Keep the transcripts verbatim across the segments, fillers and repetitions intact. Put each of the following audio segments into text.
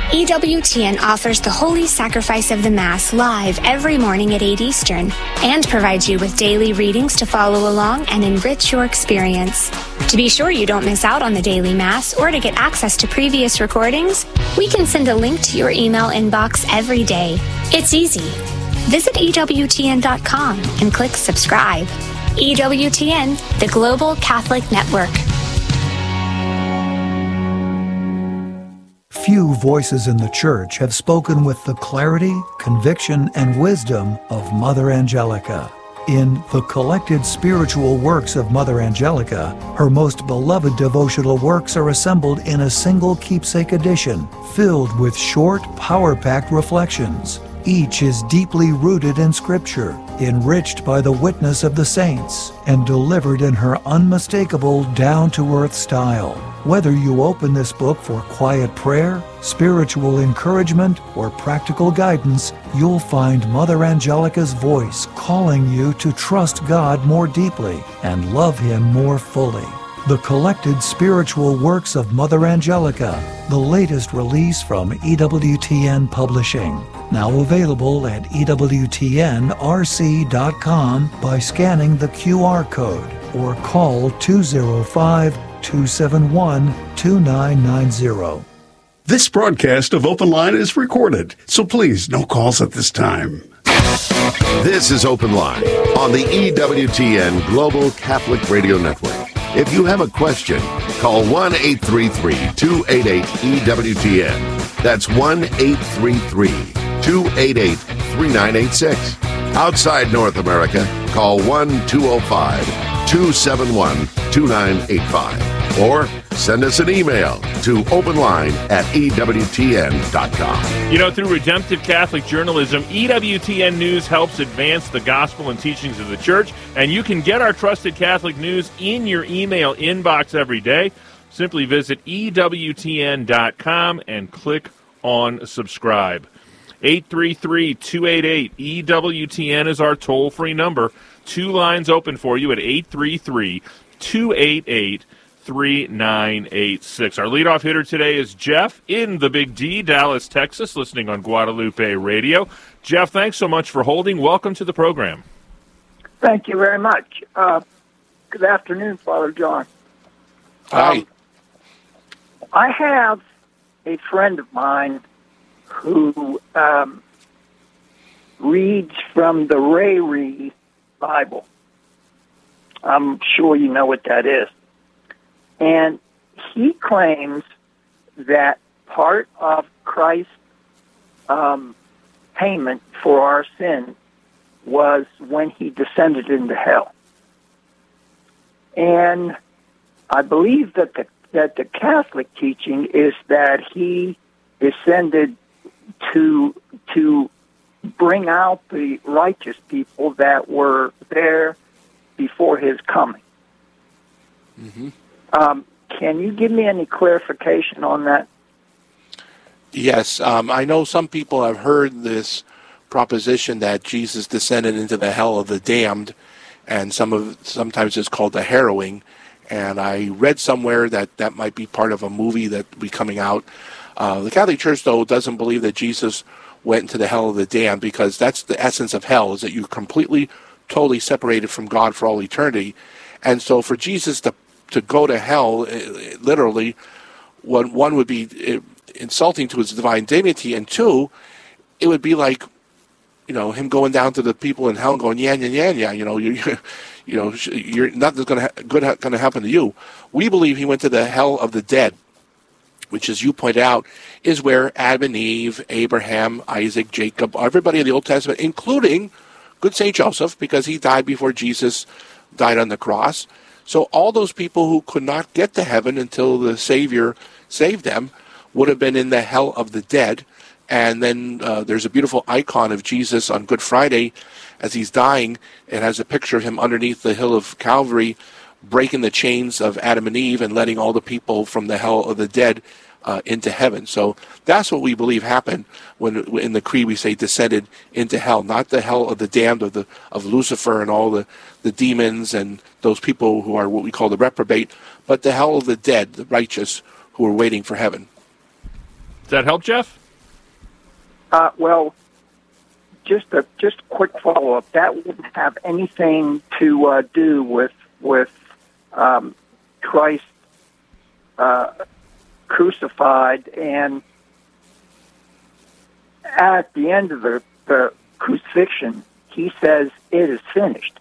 E W T N offers the Holy Sacrifice of the Mass live every morning at eight Eastern and provides you with daily readings to follow along and enrich your experience. To be sure you don't miss out on the daily Mass or to get access to previous recordings, we can send a link to your email inbox every day. It's easy. Visit E W T N dot com and click subscribe. E W T N, the Global Catholic Network. Few voices in the Church have spoken with the clarity, conviction, and wisdom of Mother Angelica. In The Collected Spiritual Works of Mother Angelica, her most beloved devotional works are assembled in a single keepsake edition, filled with short, power-packed reflections. Each is deeply rooted in Scripture, enriched by the witness of the saints, and delivered in her unmistakable, down-to-earth style. Whether you open this book for quiet prayer, spiritual encouragement, or practical guidance, you'll find Mother Angelica's voice calling you to trust God more deeply and love Him more fully. The Collected Spiritual Works of Mother Angelica, the latest release from E W T N Publishing. Now available at E W T N R C dot com by scanning the Q R code or call two oh five, two seven one, two nine nine zero. This broadcast of Open Line is recorded, so please, no calls at this time. This is Open Line on the E W T N Global Catholic Radio Network. If you have a question, call one eight three three, two eight eight, E W T N. That's one eight three three, two eight eight, three nine eight six. Outside North America, call one two oh five, two seven one, two nine eight five. Or send us an email to openline at E W T N dot com. You know, through redemptive Catholic journalism, E W T N News helps advance the gospel and teachings of the Church, and you can get our trusted Catholic news in your email inbox every day. Simply visit E W T N dot com and click on subscribe. eight three three, two eight eight, E W T N is our toll-free number. Two lines open for you at eight three three, two eight eight, three nine eight six. Our leadoff hitter today is Jeff in the Big D, Dallas, Texas, listening on Guadalupe Radio. Jeff, thanks so much for holding. Welcome to the program. Thank you very much. Uh, good afternoon, Father John. Hi. Um, I have a friend of mine who um, reads from the Rayri Bible. I'm sure you know what that is. And he claims that part of Christ's um, payment for our sin was when he descended into hell. And I believe that the that the Catholic teaching is that he descended to to bring out the righteous people that were there before his coming. Mm-hmm. Um, can you give me any clarification on that? Yes, um, I know some people have heard this proposition that Jesus descended into the hell of the damned, and some of sometimes it's called the harrowing. And I read somewhere that that might be part of a movie that will be coming out. Uh, the Catholic Church, though, doesn't believe that Jesus went into the hell of the damned, because that's the essence of hell, is that you're completely, totally separated from God for all eternity. And so for Jesus to to go to hell, literally, one, one would be insulting to his divine dignity, and two, it would be like, you know, him going down to the people in hell and going, yeah, yeah, yeah, yeah, you know, you, you know, you're nothing's going to ha- good ha- going to happen to you. We believe he went to the hell of the dead, which, as you point out, is where Adam and Eve, Abraham, Isaac, Jacob, everybody in the Old Testament, including good Saint Joseph, because he died before Jesus died on the cross. So all those people who could not get to heaven until the Savior saved them would have been in the hell of the dead. And then uh, there's a beautiful icon of Jesus on Good Friday as he's dying. It has a picture of him underneath the hill of Calvary, breaking the chains of Adam and Eve and letting all the people from the hell of the dead uh, into heaven. So that's what we believe happened when in the creed we say descended into hell, not the hell of the damned, of the of Lucifer and all the, the demons and those people who are what we call the reprobate, but the hell of the dead, the righteous, who are waiting for heaven. Does that help, Jeff? Uh, well, just a just a quick follow up. That wouldn't have anything to uh, do with with um, Christ uh, crucified, and at the end of the, the crucifixion, he says, "It is finished."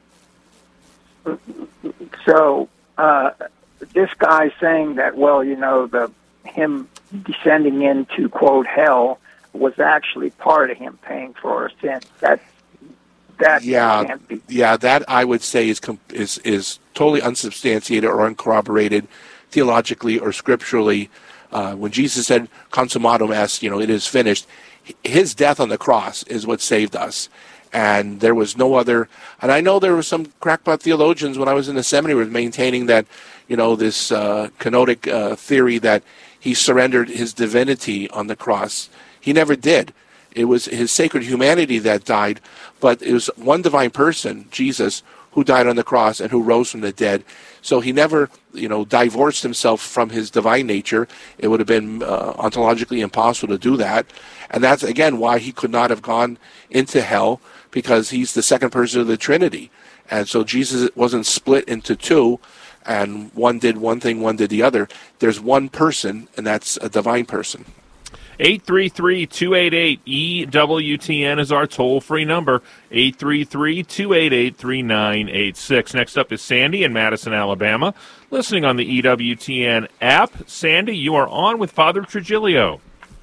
So uh, this guy saying that, well, you know, the him descending into, quote, hell was actually part of him paying for our sins. That that yeah, can't be. Yeah, that I would say is is is totally unsubstantiated or uncorroborated theologically or scripturally. Uh, when Jesus said "consummatum est," you know, it is finished, his death on the cross is what saved us. And there was no other. And I know there were some crackpot theologians when I was in the seminary was maintaining that, you know, this uh, kenotic uh, theory that he surrendered his divinity on the cross. He never did. It was his sacred humanity that died, but it was one divine person, Jesus, who died on the cross and who rose from the dead. So he never, you know, divorced himself from his divine nature. It would have been uh, ontologically impossible to do that. And that's, again, why he could not have gone into hell, because he's the second person of the Trinity. And so Jesus wasn't split into two, and one did one thing, one did the other. There's one person, and that's a divine person. eight three three, two eight eight, E W T N is our toll-free number, eight three three, two eight eight, three nine eight six. Next up is Sandy in Madison, Alabama, listening on the E W T N app. Sandy, you are on with Father Trigilio.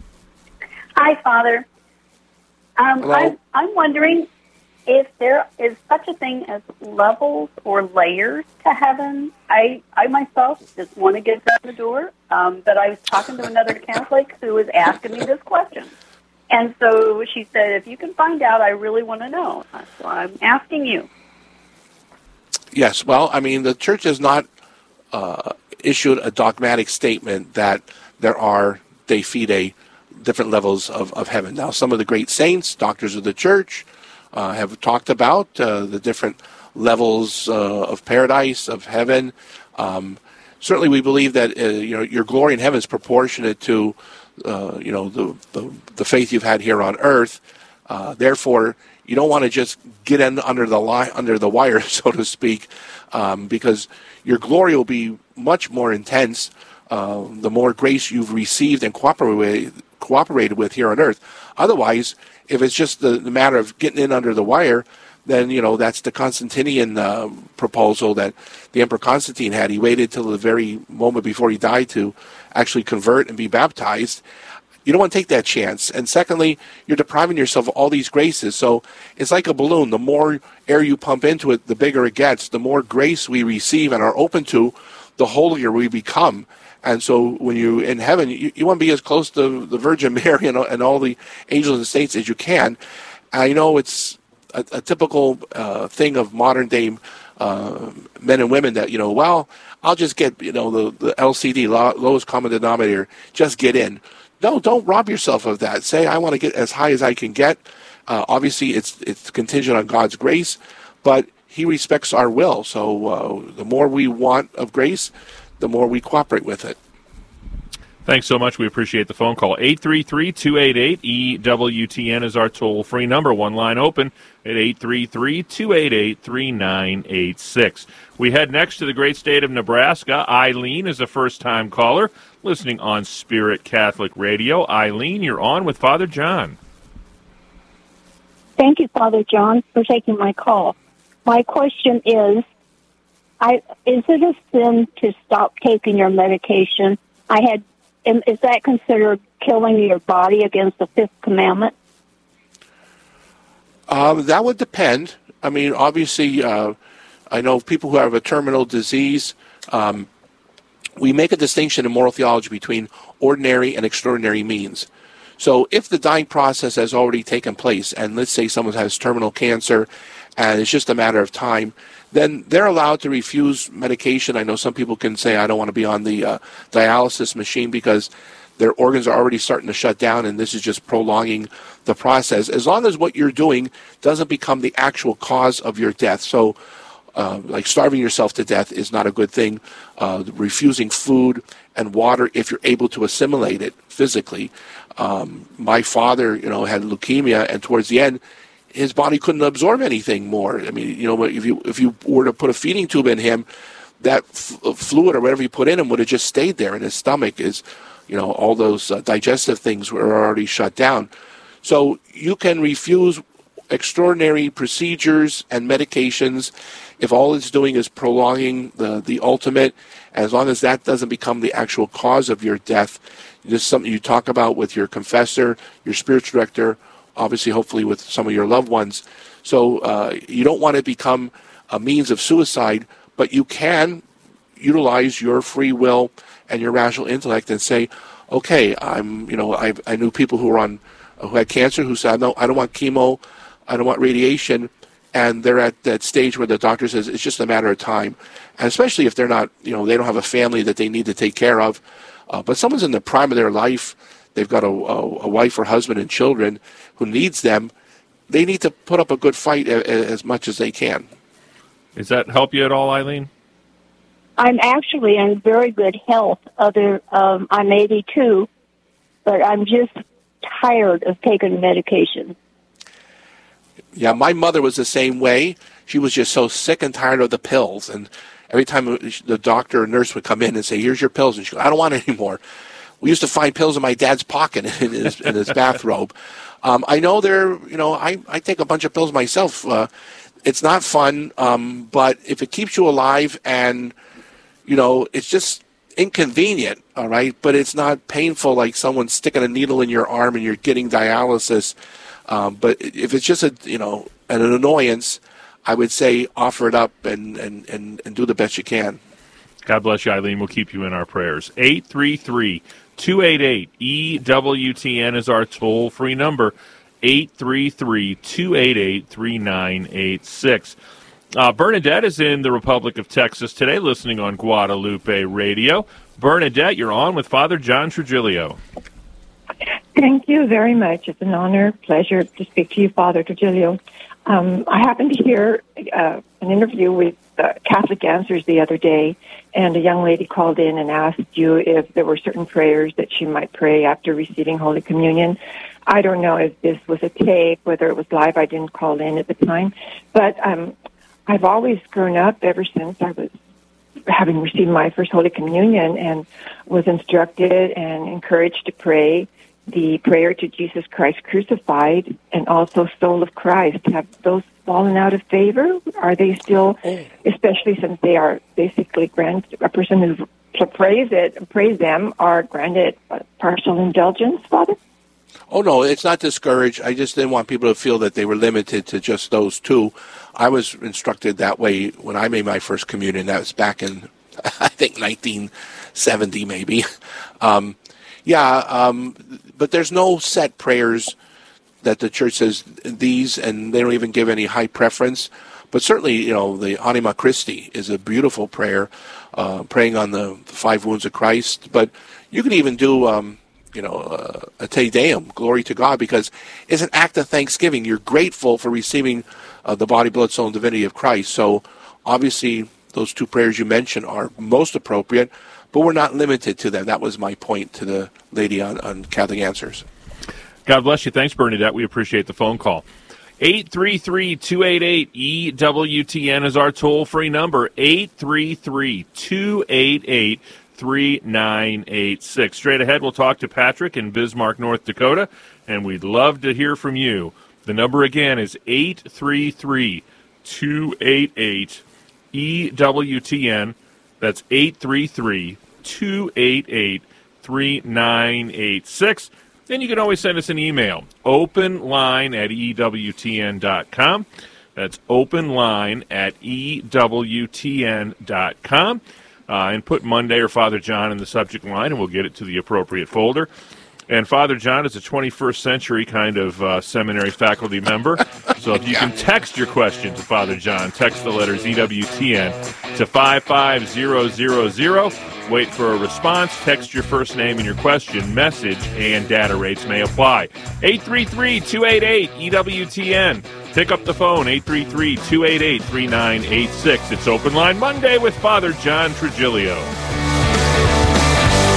Hi, Father. Um, I'm, I'm wondering if there is such a thing as levels or layers to heaven. I, I myself just want to get out the door, um, but I was talking to another Catholic who was asking me this question. And so she said, if you can find out, I really want to know. So I'm asking you. Yes, well, I mean, the Church has not uh, issued a dogmatic statement that there are de fide different levels of, of heaven. Now, some of the great saints, doctors of the Church, uh, have talked about uh, the different levels uh, of paradise, of heaven. Um, certainly, we believe that uh, you know your glory in heaven is proportionate to uh, you know the, the the faith you've had here on earth. Uh, therefore, you don't want to just get in under the li- under the wire, so to speak, um, because your glory will be much more intense uh, the more grace you've received and cooperated cooperated with here on earth. Otherwise, if it's just the, the matter of getting in under the wire, then, you know, that's the Constantinian uh, proposal that the Emperor Constantine had. He waited till the very moment before he died to actually convert and be baptized. You don't want to take that chance. And secondly, you're depriving yourself of all these graces. So it's like a balloon. The more air you pump into it, the bigger it gets. The more grace we receive and are open to, the holier we become. And so when you're in heaven, you, you want to be as close to the Virgin Mary and, and all the angels and saints as you can. I know it's a, a typical uh, thing of modern day uh, men and women that, you know, well, I'll just get, you know, the, the L C D, low, lowest common denominator, just get in. No, don't rob yourself of that. Say, I want to get as high as I can get. Uh, obviously, it's it's contingent on God's grace, but He respects our will. So uh, the more we want of grace, the more we cooperate with it. Thanks so much. We appreciate the phone call. eight three three, two eight eight, E W T N is our toll-free number. One line open at eight three three, two eight eight, three nine eight six. We head next to the great state of Nebraska. Eileen is a first-time caller listening on Spirit Catholic Radio. Eileen, you're on with Father John. Thank you, Father John, for taking my call. My question is, I, is it a sin to stop taking your medication? I had, is that considered killing your body against the fifth commandment? Um, that would depend. I mean, obviously, uh, I know people who have a terminal disease, um, we make a distinction in moral theology between ordinary and extraordinary means. So if the dying process has already taken place, and let's say someone has terminal cancer, and it's just a matter of time, then they're allowed to refuse medication. I know some people can say, I don't want to be on the uh, dialysis machine because their organs are already starting to shut down, and this is just prolonging the process, as long as what you're doing doesn't become the actual cause of your death. So uh, like starving yourself to death is not a good thing. Uh, refusing food and water if you're able to assimilate it physically. Um, my father, you know, had leukemia, and towards the end, his body couldn't absorb anything more. I mean, you know, if you if you were to put a feeding tube in him, that f- fluid or whatever you put in him would have just stayed there, and his stomach is, you know, all those uh, digestive things were already shut down. So you can refuse extraordinary procedures and medications if all it's doing is prolonging the, the ultimate, as long as that doesn't become the actual cause of your death. This is something you talk about with your confessor, your spiritual director, obviously, hopefully with some of your loved ones. So uh, you don't want to become a means of suicide, but you can utilize your free will and your rational intellect and say, okay, I'm, you know, I I knew people who were on, who had cancer who said, no, I don't want chemo, I don't want radiation, and they're at that stage where the doctor says it's just a matter of time. And especially if they're not, you know, they don't have a family that they need to take care of, uh, but someone's in the prime of their life, they've got a, a, a wife or husband and children who needs them, they need to put up a good fight a, a, as much as they can. Does that help you at all, Eileen? I'm actually in very good health. Other, um, I'm eighty-two, but I'm just tired of taking medication. Yeah, my mother was the same way. She was just so sick and tired of the pills, and every time the doctor or nurse would come in and say, "Here's your pills," and she goes, "I don't want any more." We used to find pills in my dad's pocket in his, in his bathrobe. Um, I know they're, you know, I, I take a bunch of pills myself. Uh, it's not fun, um, but if it keeps you alive and, you know, it's just inconvenient, all right, but it's not painful like someone sticking a needle in your arm and you're getting dialysis. Um, but if it's just a, you know, an annoyance, I would say offer it up and, and, and, and do the best you can. God bless you, Eileen. We'll keep you in our prayers. eight three three, two eight eight, E W T N is our toll-free number, eight three three, two eight eight, three nine eight six. Uh, Bernadette is in the Republic of Texas today, listening on Guadalupe Radio. Bernadette, you're on with Father John Trigilio. Thank you very much. It's an honor, pleasure to speak to you, Father Trigilio. Um, I happened to hear uh, an interview with uh, Catholic Answers the other day, and a young lady called in and asked you if there were certain prayers that she might pray after receiving Holy Communion. I don't know if this was a tape, whether it was live. I didn't call in at the time. But um, I've always grown up ever since I was having received my first Holy Communion and was instructed and encouraged to pray the prayer to Jesus Christ crucified and also Soul of Christ. Have those fallen out of favor? Are they still, especially since they are basically granted, a person who prays it, prays them are granted partial indulgence, Father? Oh, no, it's not discouraged. I just didn't want people to feel that they were limited to just those two. I was instructed that way when I made my first communion. That was back in, I think, nineteen seventy maybe. Um, yeah, um, but there's no set prayers that the church says these, and they don't even give any high preference. But certainly, you know, the Anima Christi is a beautiful prayer, uh, praying on the five wounds of Christ. But you can even do, um, you know, uh, a Te Deum, glory to God, because it's an act of thanksgiving. You're grateful for receiving uh, the body, blood, soul, and divinity of Christ. So obviously, those two prayers you mentioned are most appropriate, but we're not limited to them. That was my point to the lady on, on Catholic Answers. God bless you. Thanks, Bernadette. We appreciate the phone call. eight three three, two eight eight, E W T N is our toll-free number, eight three three, two eight eight, three nine eight six. Straight ahead, we'll talk to Patrick in Bismarck, North Dakota, and we'd love to hear from you. The number again is eight three three, two eight eight, E W T N. That's eight three three, two eight eight, three nine eight six. Then you can always send us an email, openline at E W T N dot com. That's openline at E W T N dot com. Uh, and put Monday or Father John in the subject line, and we'll get it to the appropriate folder. And Father John is a twenty-first century kind of uh, seminary faculty member. So if you can text your question to Father John, text the letters E W T N to five five zero zero zero. Wait for a response. Text your first name and your question, message, and data rates may apply. eight three three, two eight eight, E W T N. Pick up the phone, eight three three, two eight eight, three nine eight six. It's Open Line Monday with Father John Trigilio.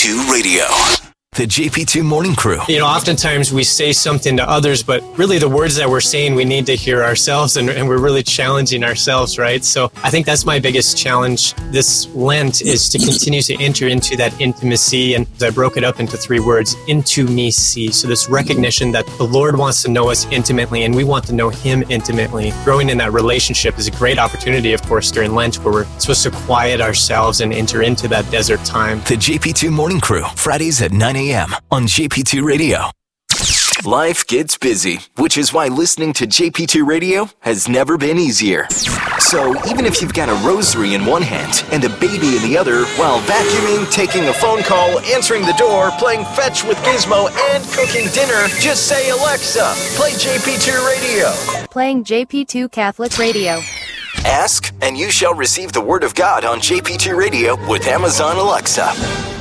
two Radio. The J P two Morning Crew. You know, oftentimes we say something to others, but really the words that we're saying, we need to hear ourselves, and, and we're really challenging ourselves, right? So I think that's my biggest challenge this Lent, is to continue to enter into that intimacy. And I broke it up into three words: intimacy. So this recognition that the Lord wants to know us intimately, and we want to know Him intimately. Growing in that relationship is a great opportunity, of course, during Lent, where we're supposed to quiet ourselves and enter into that desert time. The J P two Morning Crew, Fridays at nine a.m. on J P two Radio. Life gets busy, which is why listening to J P two Radio has never been easier. So even if you've got a rosary in one hand and a baby in the other, while vacuuming, taking a phone call, answering the door, playing fetch with Gizmo, and cooking dinner, just say, Alexa, play J P two Radio. Playing J P two Catholic Radio. Ask, and you shall receive the Word of God on J P two Radio with Amazon Alexa.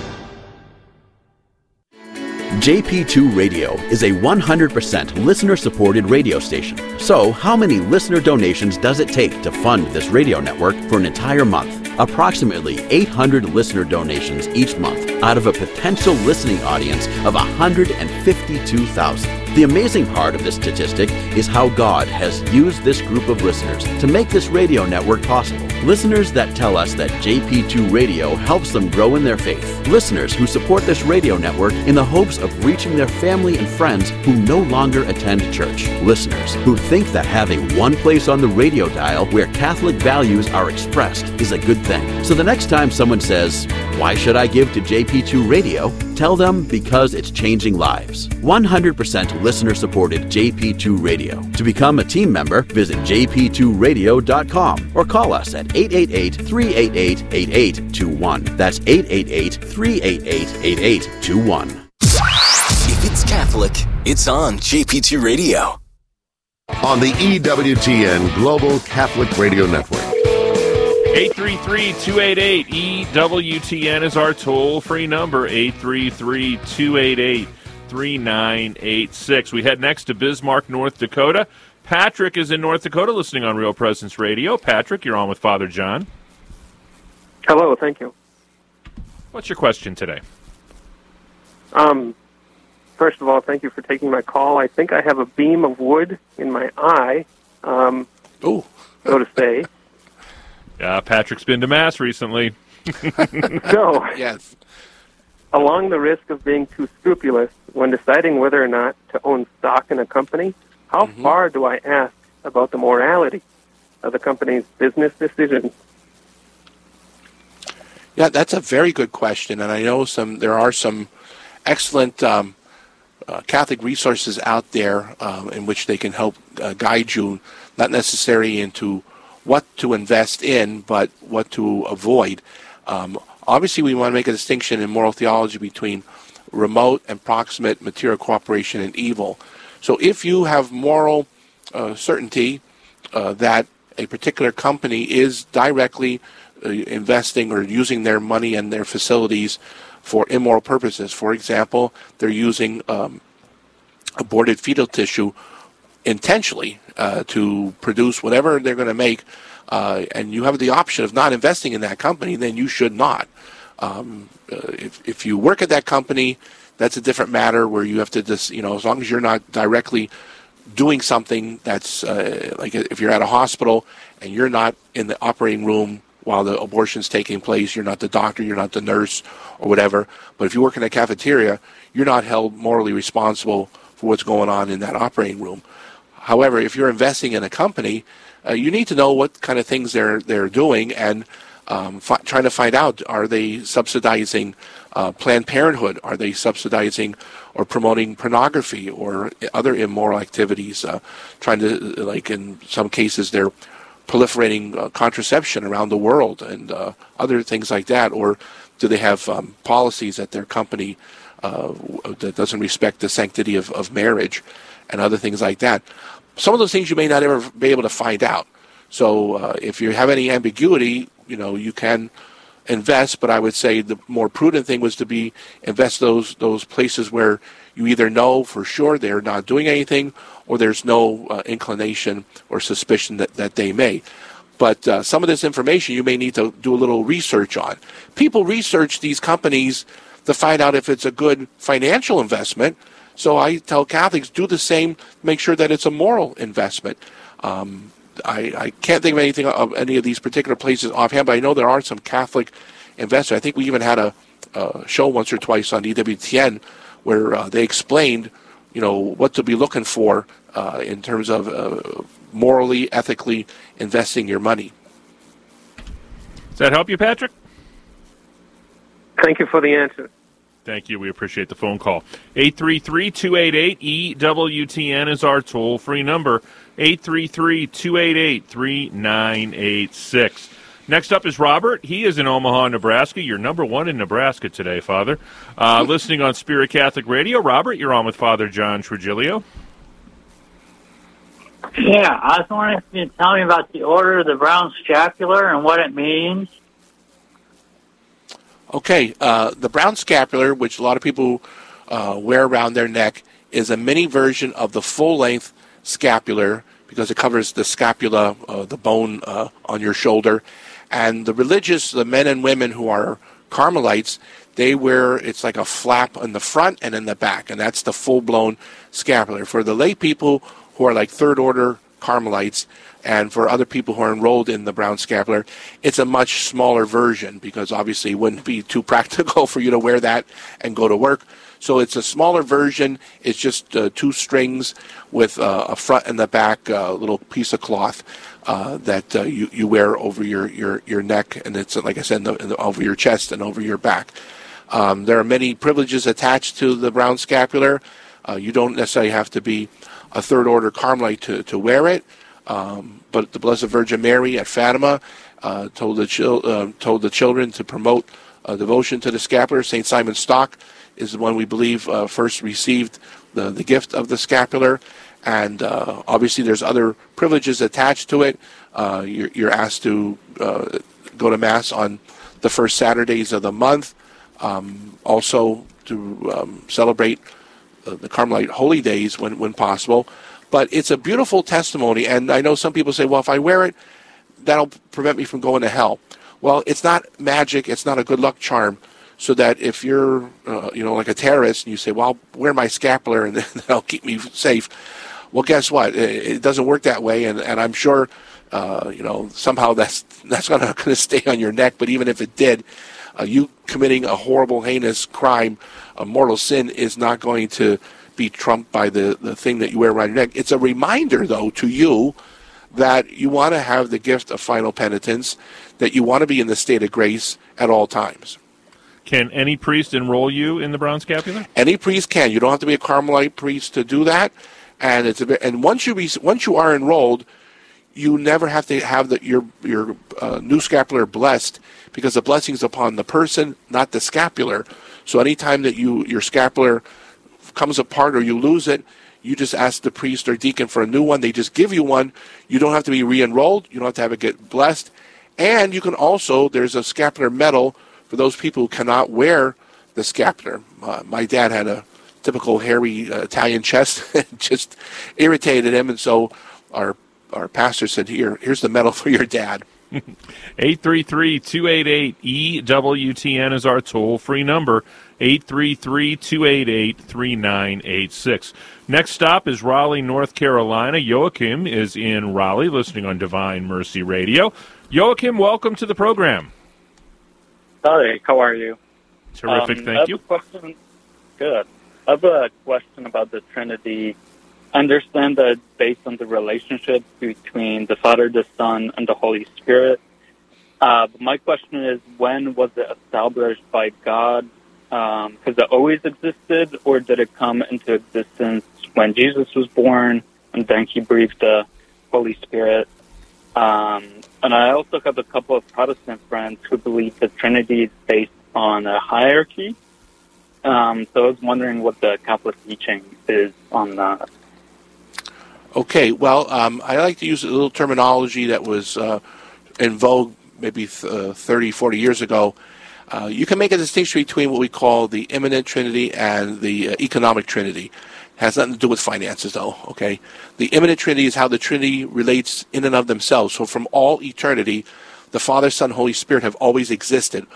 J P two Radio is a one hundred percent listener-supported radio station. So, how many listener donations does it take to fund this radio network for an entire month? Approximately eight hundred listener donations each month out of a potential listening audience of one hundred fifty-two thousand. The amazing part of this statistic is how God has used this group of listeners to make this radio network possible. Listeners that tell us that J P two Radio helps them grow in their faith. Listeners who support this radio network in the hopes of reaching their family and friends who no longer attend church. Listeners who think that having one place on the radio dial where Catholic values are expressed is a good thing. So the next time someone says, "Why should I give to J P two Radio?" tell them because it's changing lives. one hundred percent listener-supported J P two Radio. To become a team member, visit j p two radio dot com or call us at eight eight eight, three eight eight, eight eight two one. That's eight eight eight, three eight eight, eight eight two one. If it's Catholic, it's on J P two Radio. On the E W T N Global Catholic Radio Network. eight three three, two eight eight, E W T N is our toll-free number, eight three three, two eight eight, three nine eight six. We head next to Bismarck, North Dakota. Patrick is in North Dakota listening on Real Presence Radio. Patrick, you're on with Father John. Hello, thank you. What's your question today? Um, first of all, thank you for taking my call. I think I have a beam of wood in my eye, um, Ooh. so to say. Uh, Patrick's been to Mass recently. So, yes. Along the risk of being too scrupulous when deciding whether or not to own stock in a company, how mm-hmm. far do I ask about the morality of the company's business decisions? Yeah, that's a very good question, and I know some. There are some excellent um, uh, Catholic resources out there um, in which they can help uh, guide you, not necessarily into what to invest in, but what to avoid. Um, obviously, we want to make a distinction in moral theology between remote and proximate material cooperation and evil. So if you have moral uh, certainty uh, that a particular company is directly uh, investing or using their money and their facilities for immoral purposes, for example, they're using um, aborted fetal tissue intentionally uh, to produce whatever they're going to make, uh, and you have the option of not investing in that company, then you should not. Um, uh, if, if you work at that company, that's a different matter where you have to just, you know, as long as you're not directly doing something that's, uh, like if you're at a hospital and you're not in the operating room while the abortion's taking place, you're not the doctor, you're not the nurse or whatever, but if you work in a cafeteria, you're not held morally responsible for what's going on in that operating room. However, if you're investing in a company, uh, you need to know what kind of things they're they're doing and um, fi- trying to find out, are they subsidizing uh, Planned Parenthood? Are they subsidizing or promoting pornography or other immoral activities? Uh, trying to, like in some cases, they're proliferating uh, contraception around the world and uh, other things like that. Or do they have um, policies at their company uh, that doesn't respect the sanctity of, of marriage and other things like that? Some of those things you may not ever be able to find out. So uh, if you have any ambiguity, you know, you can invest, but I would say the more prudent thing was to be invest those those places where you either know for sure they're not doing anything or there's no uh, inclination or suspicion that, that they may. But uh, some of this information you may need to do a little research on. People research these companies to find out if it's a good financial investment. So I tell Catholics, do the same, make sure that it's a moral investment. Um, I, I can't think of anything of any of these particular places offhand, but I know there are some Catholic investors. I think we even had a, a show once or twice on E W T N where uh, they explained, you know, what to be looking for uh, in terms of uh, morally, ethically investing your money. Does that help you, Patrick? Thank you for the answer. Thank you. We appreciate the phone call. eight three three, two eight eight, E W T N is our toll-free number. eight three three, two eight eight, three nine eight six. Next up is Robert. He is in Omaha, Nebraska. You're number one in Nebraska today, Father. Uh, listening on Spirit Catholic Radio. Robert, you're on with Father John Trujillo. Yeah, I was wondering if you could tell me about the Order of the Brown Scapular and what it means. Okay, uh, the brown scapular, which a lot of people uh, wear around their neck, is a mini version of the full-length scapular because it covers the scapula, uh, the bone uh, on your shoulder. And the religious, the men and women who are Carmelites, they wear, it's like a flap in the front and in the back, and that's the full-blown scapular. For the lay people who are like third-order Carmelites, and for other people who are enrolled in the brown scapular, it's a much smaller version because obviously it wouldn't be too practical for you to wear that and go to work. So it's a smaller version. It's just uh, two strings with uh, a front and the back uh, little piece of cloth uh, that uh, you, you wear over your, your, your neck, and it's, like I said, the, the, over your chest and over your back. Um, there are many privileges attached to the brown scapular. Uh, you don't necessarily have to be a third-order Carmelite to, to wear it. Um, but the Blessed Virgin Mary at Fatima uh, told the chil- uh, told the children to promote uh, devotion to the scapular. Saint Simon Stock is the one we believe uh, first received the, the gift of the scapular, and uh, obviously there's other privileges attached to it. Uh, you're, you're asked to uh, go to Mass on the first Saturdays of the month, um, also to um, celebrate uh, the Carmelite holy days when, when possible. But it's a beautiful testimony, and I know some people say, well, if I wear it, that'll prevent me from going to hell. Well, it's not magic. It's not a good luck charm, so that if you're, uh, you know, like a terrorist, and you say, well, I'll wear my scapular, and that'll keep me safe. Well, guess what? It, it doesn't work that way, and, and I'm sure, uh, you know, somehow that's that's not going to stay on your neck, but even if it did, uh, you committing a horrible, heinous crime, a mortal sin, is not going to be trumped by the, the thing that you wear around your neck. It's a reminder, though, to you that you want to have the gift of final penitence, that you want to be in the state of grace at all times. Can any priest enroll you in the brown scapular? Any priest can. You don't have to be a Carmelite priest to do that. And it's a bit, and once you be, once you are enrolled, you never have to have the, your your uh, new scapular blessed, because the blessing is upon the person, not the scapular. So anytime that you your scapular comes apart or you lose it, you just ask the priest or deacon for a new one. They just give you one. You don't have to be re-enrolled. You don't have to have it get blessed. And you can also, there's a scapular medal for those people who cannot wear the scapular. Uh, my dad had a typical hairy uh, Italian chest. It just irritated him, and so our our pastor said, here, here's the medal for your dad. eight three three, two eight eight, E W T N is our toll-free number. eight three three, two eight eight, three nine eight six. Next stop is Raleigh, North Carolina. Joachim is in Raleigh, listening on Divine Mercy Radio. Joachim, welcome to the program. Hi, how are you? Terrific, um, thank I have you. A question. Good. I have a question about the Trinity. I understand that based on the relationship between the Father, the Son, and the Holy Spirit. Uh, but my question is, when was it established by God? Um, has it always existed, or did it come into existence when Jesus was born, and then he breathed the Holy Spirit? Um, and I also have a couple of Protestant friends who believe the Trinity is based on a hierarchy. Um, so I was wondering what the Catholic teaching is on that. Okay, well, um, I like to use a little terminology that was uh, in vogue maybe uh, thirty, forty years ago. Uh, you can make a distinction between what we call the immanent Trinity and the uh, economic Trinity. It has nothing to do with finances, though, okay? The immanent Trinity is how the Trinity relates in and of themselves. So from all eternity, the Father, Son, Holy Spirit have always existed.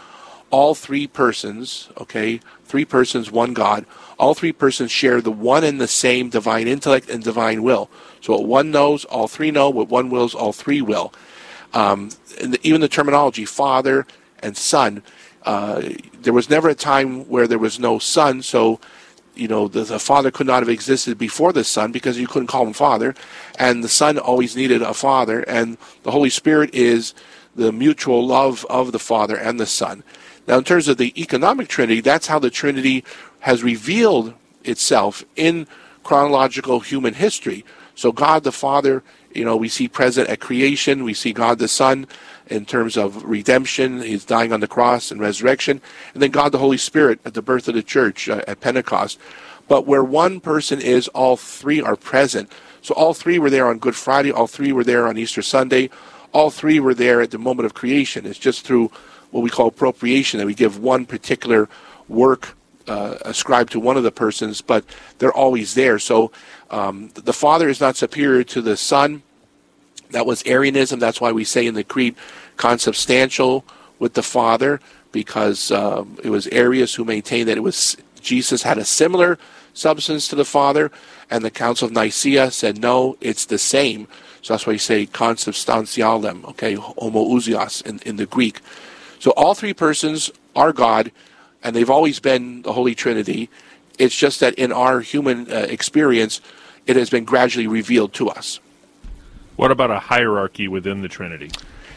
all three persons, okay, three persons, one God, all three persons share the one and the same divine intellect and divine will. So what one knows, all three know. What one wills, all three will. Um, and the, even the terminology, Father and Son, uh, there was never a time where there was no Son, so you know, the, the Father could not have existed before the Son because you couldn't call him Father, and the Son always needed a Father, and the Holy Spirit is the mutual love of the Father and the Son. Now, in terms of the economic Trinity, that's how the Trinity has revealed itself in chronological human history. So God the Father, you know, we see present at creation, we see God the Son in terms of redemption, he's dying on the cross and resurrection, and then God the Holy Spirit at the birth of the church uh, at Pentecost. But where one person is, all three are present. So all three were there on Good Friday, all three were there on Easter Sunday, all three were there at the moment of creation. It's just through what we call appropriation that we give one particular work uh, ascribed to one of the persons, but they're always there. So um, the Father is not superior to the Son. That was Arianism. That's why we say in the Creed, consubstantial with the Father, because um, it was Arius who maintained that it was Jesus had a similar substance to the Father, and the Council of Nicaea said, no, it's the same. So that's why you say consubstantialem, okay, homoousios in, in the Greek. So all three persons are God, and they've always been the Holy Trinity. It's just that in our human uh, experience, it has been gradually revealed to us. What about a hierarchy within the Trinity?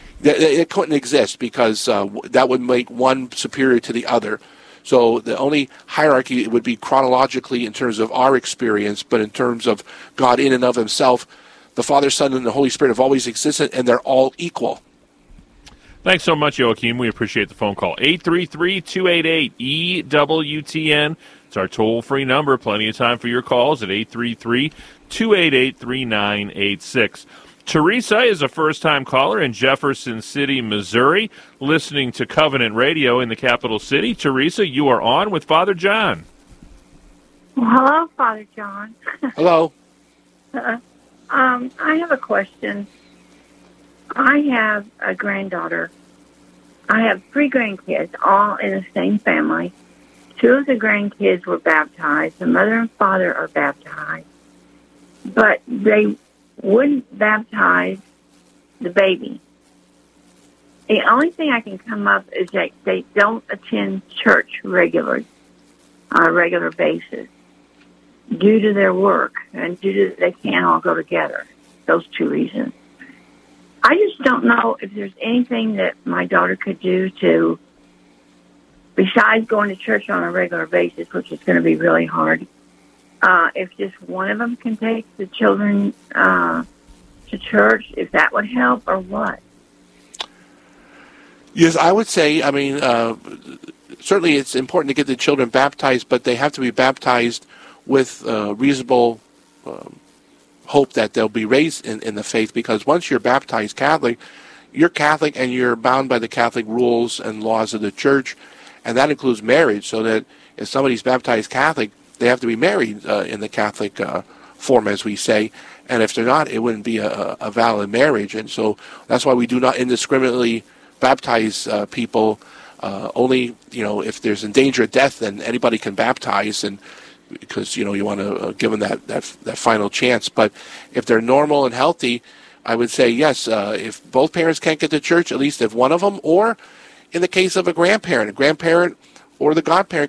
It couldn't exist because uh, that would make one superior to the other. So the only hierarchy would be chronologically in terms of our experience, but in terms of God in and of himself, the Father, Son, and the Holy Spirit have always existed, and they're all equal. Thanks so much, Joachim. We appreciate the phone call. eight three three, two eight eight, E W T N. It's our toll-free number. Plenty of time for your calls at eight three three, two eight eight, three nine eight six. Teresa is a first-time caller in Jefferson City, Missouri, listening to Covenant Radio in the capital city. Teresa, you are on with Father John. Well, hello, Father John. Hello. uh, um, I have a question. I have a granddaughter. I have three grandkids, all in the same family. Two of the grandkids were baptized. The mother and father are baptized. But they wouldn't baptize the baby. The only thing I can come up is that they don't attend church regularly, on a regular basis, due to their work and due to they can't all go together. Those two reasons. I just don't know if there's anything that my daughter could do to, besides going to church on a regular basis, which is going to be really hard. Uh, if just one of them can take the children uh, to church, if that would help, or what? Yes, I would say, I mean, uh, certainly it's important to get the children baptized, but they have to be baptized with uh, reasonable um, hope that they'll be raised in, in the faith, because once you're baptized Catholic, you're Catholic and you're bound by the Catholic rules and laws of the church, and that includes marriage, so that if somebody's baptized Catholic, they have to be married uh, in the Catholic uh, form, as we say. And if they're not, it wouldn't be a, a valid marriage. And so that's why we do not indiscriminately baptize uh, people. Uh, only, you know, if there's in danger of death, then anybody can baptize, and because, you know, you want to uh, give them that, that, that final chance. But if they're normal and healthy, I would say, yes, uh, if both parents can't get to church, at least if one of them, or in the case of a grandparent, a grandparent or the godparent